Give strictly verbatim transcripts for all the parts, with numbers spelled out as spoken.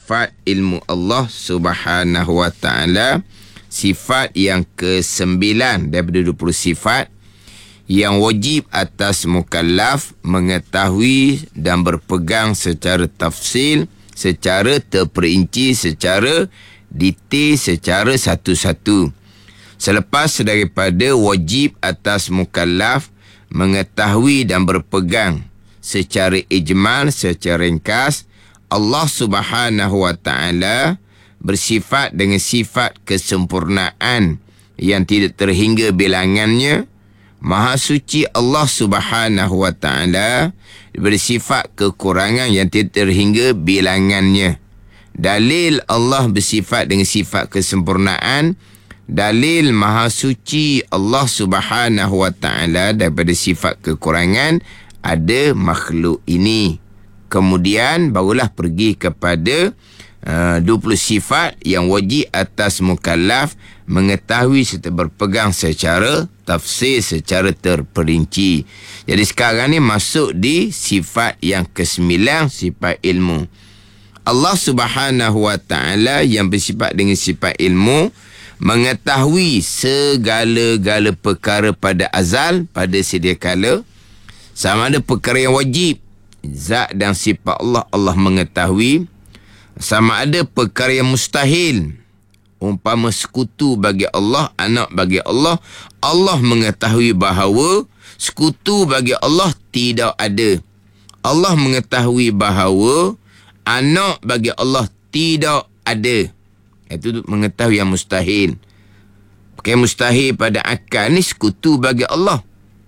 sifat ilmu Allah Subhanahu wa ta'ala. Sifat yang kesembilan daripada dua puluh sifat yang wajib atas mukallaf mengetahui dan berpegang secara tafsil, secara terperinci, secara detail, secara satu-satu. Selepas daripada wajib atas mukallaf mengetahui dan berpegang secara ijmal, secara ringkas, Allah Subhanahu wa ta'ala bersifat dengan sifat kesempurnaan yang tidak terhingga bilangannya. Maha suci Allah Subhanahu wa ta'ala bersifat kekurangan yang tidak terhingga bilangannya. Dalil Allah bersifat dengan sifat kesempurnaan, dalil maha suci Allah Subhanahu wa ta'ala daripada sifat kekurangan ada makhluk ini. Kemudian barulah pergi kepada Uh, dua puluh sifat yang wajib atas mukallaf mengetahui serta berpegang secara tafsir, secara terperinci. Jadi sekarang ni masuk di sifat yang kesembilan, sifat ilmu. Allah Subhanahu wa ta'ala yang bersifat dengan sifat ilmu mengetahui segala-gala perkara pada azal, pada sedia kala. Sama ada perkara yang wajib, zat dan sifat Allah, Allah mengetahui. Sama ada perkara yang mustahil, umpama sekutu bagi Allah, anak bagi Allah, Allah mengetahui bahawa sekutu bagi Allah tidak ada. Allah mengetahui bahawa anak bagi Allah tidak ada. Itu mengetahui yang mustahil. Pakai mustahil pada akal ni, sekutu bagi Allah,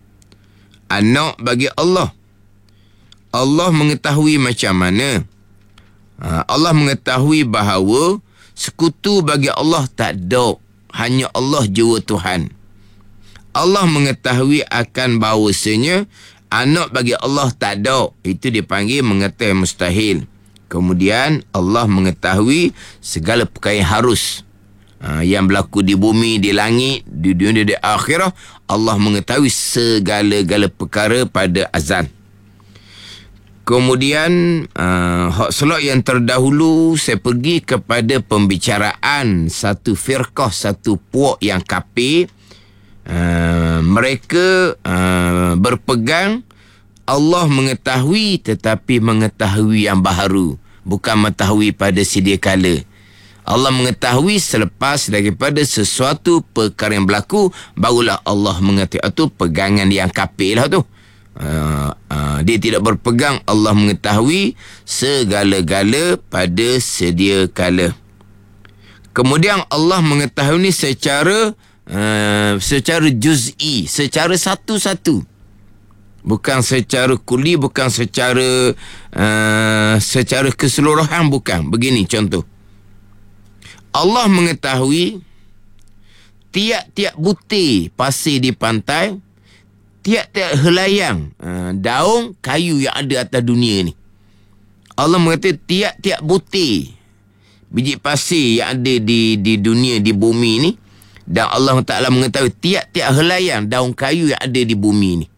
anak bagi Allah. Allah mengetahui macam mana? Allah mengetahui bahawa sekutu bagi Allah tak ada, hanya Allah jua Tuhan. Allah mengetahui akan bahawasanya anak bagi Allah tak ada, itu dipanggil mengetahui mustahil. Kemudian Allah mengetahui segala perkara yang harus, ha, yang berlaku di bumi, di langit, di dunia, di akhirah. Allah mengetahui segala-gala perkara pada azal. Kemudian uh, hak slot yang terdahulu saya pergi kepada pembicaraan satu firqah, satu puak yang kafir. Uh, mereka uh, berpegang Allah mengetahui tetapi mengetahui yang baharu, bukan mengetahui pada sedia kala. Allah mengetahui selepas daripada sesuatu perkara yang berlaku, barulah Allah mengetahui. Itu pegangan yang kafir lah tu. Uh, uh, dia tidak berpegang Allah mengetahui segala-gala pada sedia kala. Kemudian Allah mengetahui ni secara uh, secara juz'i, secara satu-satu, bukan secara kuli, bukan secara uh, secara keseluruhan, bukan. Begini contoh, Allah mengetahui tiap-tiap butir pasir di pantai, tiap-tiap helayang uh, daun kayu yang ada atas dunia ni. Allah mengatakan tiap-tiap butir biji pasir yang ada di di dunia, di bumi ni, dan Allah Ta'ala mengetahui tiap-tiap helayang daun kayu yang ada di bumi ni.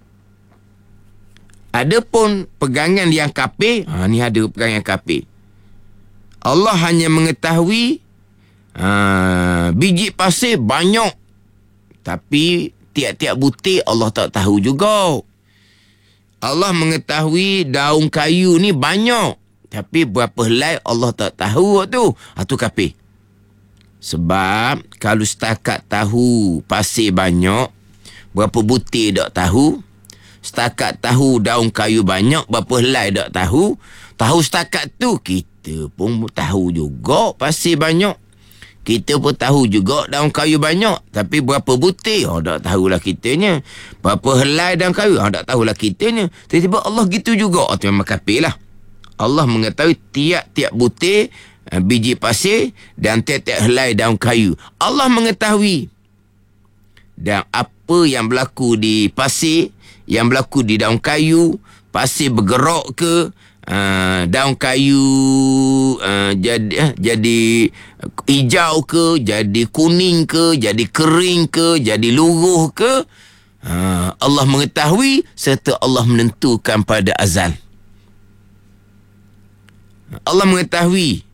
Adapun pegangan yang kafir, ha, ni ada pegangan yang kafir. Allah hanya mengetahui uh, biji pasir banyak, tapi tiap-tiap butir Allah tak tahu juga. Allah mengetahui daun kayu ni banyak, tapi berapa helai Allah tak tahu tu. Itu kafir. Sebab kalau setakat tahu pasir banyak, berapa butir tak tahu. Setakat tahu daun kayu banyak, berapa helai tak tahu. Tahu setakat tu, kita pun tahu juga pasir banyak. Kita pun tahu juga daun kayu banyak, tapi berapa butir, oh, tak tahulah kitanya. Berapa helai daun kayu, oh, tak tahulah kitanya. Tiba-tiba Allah gitu juga, oh, tu memang kafir lah. Allah mengetahui tiap-tiap butir uh, biji pasir dan tiap-tiap helai daun kayu. Allah mengetahui. Dan apa yang berlaku di pasir, yang berlaku di daun kayu, pasir bergerak ke, Uh, daun kayu uh, jadi uh, jadi hijau ke, jadi kuning ke, jadi kering ke, jadi luruh ke, uh, Allah mengetahui serta Allah menentukan pada azal. Allah mengetahui